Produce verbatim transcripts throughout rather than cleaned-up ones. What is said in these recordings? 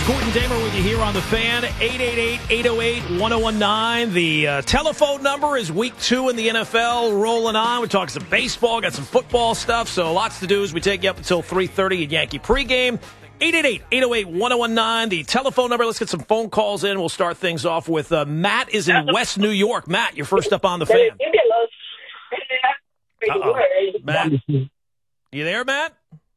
Gordon Damer with you here on The Fan. eight eight eight, eight oh eight, one oh one nine. The uh, telephone number is week two in the N F L rolling on. We're talking some baseball, got some football stuff, so lots to do as we take you up until three thirty at Yankee pregame. eight eight eight, eight oh eight, one oh one nine. The telephone number. Let's get some phone calls in. We'll start things off with uh, Matt is in West New York. Matt, you're first up on The Fan. Uh-oh. Matt, you there, Matt?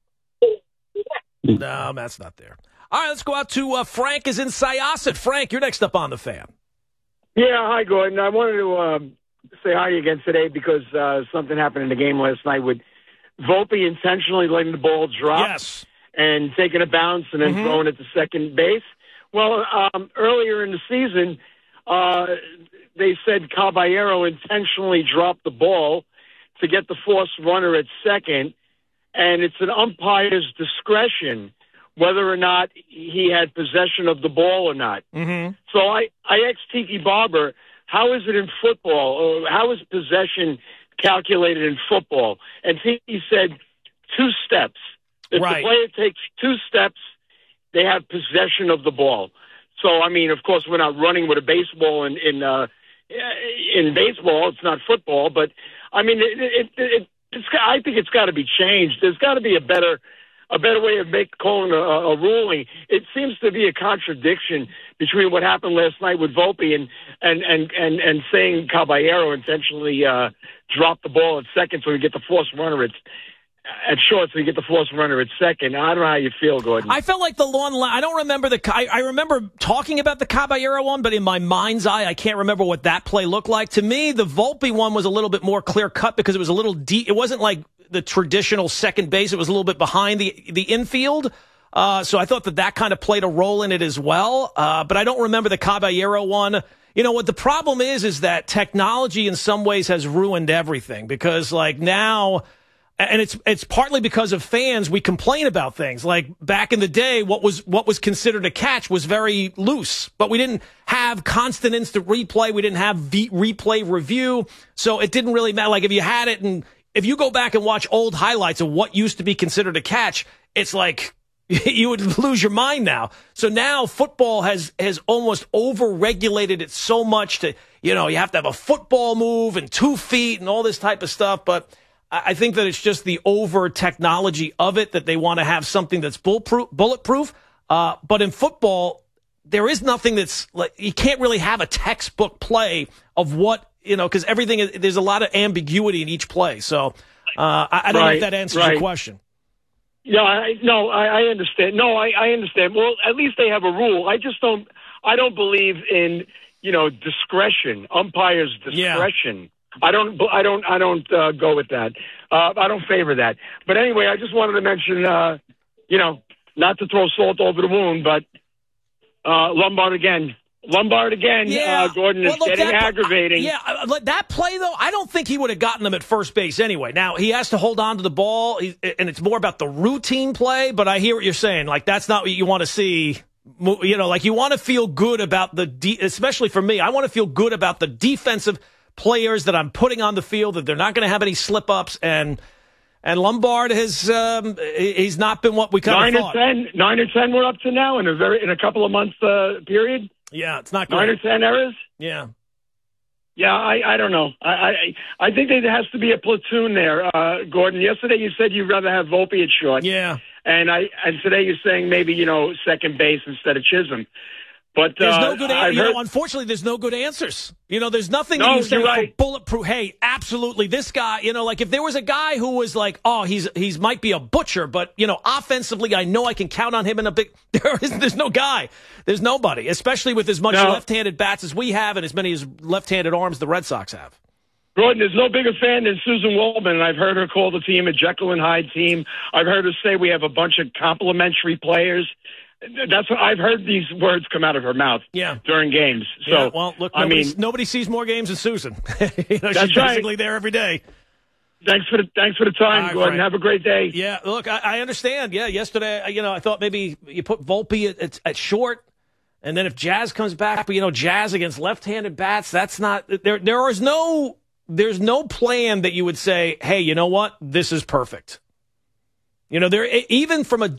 No, Matt's not there. All right, let's go out to uh, Frank is in Syosset. Frank, you're next up on The Fan. Yeah, hi, Gordon. I wanted to uh, say hi again today because uh, something happened in the game last night with Volpe intentionally letting the ball drop Yes. and taking a bounce and then Mm-hmm. throwing it to second base. Well, um, earlier in the season, uh, they said Caballero intentionally dropped the ball to get the forced runner at second, and it's an umpire's discretion whether or not he had possession of the ball or not. Mm-hmm. So I, I asked Tiki Barber, how is it in football? Or how is possession calculated in football? And Tiki said two steps. If Right. the player takes two steps, they have possession of the ball. So, I mean, of course, we're not running with a baseball in in, uh, in baseball. It's not football. But, I mean, it, it, it, it's, I think it's got to be changed. There's got to be a better – a better way of make, calling a, a ruling. It seems to be a contradiction between what happened last night with Volpe and and and and, and saying Caballero intentionally uh, dropped the ball at second so we get the forced runner at at short so we get the forced runner at second. I don't know how you feel, Gordon. I felt like the lawn. I don't remember the. I, I remember talking about the Caballero one, but in my mind's eye, I can't remember what that play looked like. To me, the Volpe one was a little bit more clear cut because it was a little deep. It wasn't like the traditional second base. It was a little bit behind the the infield. Uh, so I thought that that kind of played a role in it as well. Uh, but I don't remember the Caballero one. You know what the problem is? Is that technology in some ways has ruined everything because like now. And it's it's partly because of fans. We complain about things like back in the day. What was what was considered a catch was very loose, but we didn't have constant instant replay. We didn't have v- replay review, so it didn't really matter. Like if you had it, and if you go back and watch old highlights of what used to be considered a catch, it's like you would lose your mind now. So now football has has almost over-regulated it so much to you know you have to have a football move and two feet and all this type of stuff, but. I think that it's just the over technology of it that they want to have something that's bulletproof. bulletproof. Uh, but in football, there is nothing that's like you can't really have a textbook play of what you know because everything is, there's a lot of ambiguity in each play. So uh, I, I don't right, know if that answers right. your question. No, I, no, I, I understand. No, I, I understand. Well, at least they have a rule. I just don't. I don't believe in you know discretion, umpires' discretion. Yeah. I don't, I don't, I don't uh, go with that. Uh, I don't favor that. But anyway, I just wanted to mention, uh, you know, not to throw salt over the wound, but uh, Lombard again. Lombard again, yeah. uh, Gordon, well, is look, getting that, aggravating. Yeah, uh, that play, though, I don't think he would have gotten him at first base anyway. Now, he has to hold on to the ball, and it's more about the routine play, but I hear what you're saying. Like, that's not what you want to see. You know, like, you want to feel good about the, de- especially for me, I want to feel good about the defensive players that I'm putting on the field, that they're not going to have any slip-ups, and and Lombard has um, he's not been what we kind of thought. Nine or ten, nine or ten we're up to now in a very in a couple of months uh, period. Yeah, it's not good. Nine or ten errors. Yeah, yeah. I, I don't know. I, I I think there has to be a platoon there, uh, Gordon. Yesterday you said you'd rather have Volpe at short. Yeah, and I and today you're saying maybe you know second base instead of Chisholm. But there's uh, no good answers. You heard... know, unfortunately, there's no good answers. You know, there's nothing no, that you say right. for bulletproof. Hey, absolutely, this guy. You know, like if there was a guy who was like, oh, he's he's might be a butcher, but you know, offensively, I know I can count on him in a big. There is there's no guy. There's nobody, especially with as much no. left-handed bats as we have and as many as left-handed arms the Red Sox have. Gordon, there's no bigger fan than Susan Waldman, and I've heard her call the team a Jekyll and Hyde team. I've heard her say we have a bunch of complimentary players. That's what I've heard these words come out of her mouth yeah. during games. So, yeah, well, look, I nobody, mean, nobody sees more games than Susan. you know, that's she's basically right. there every day. Thanks for the thanks for the time, right, Gordon. Frank. Have a great day. Yeah, look, I, I understand. Yeah, yesterday, you know, I thought maybe you put Volpe at, at, at short, and then if Jazz comes back, but you know, Jazz against left-handed bats, that's not there. There is no there's no plan that you would say, hey, you know what, this is perfect. You know, there even from a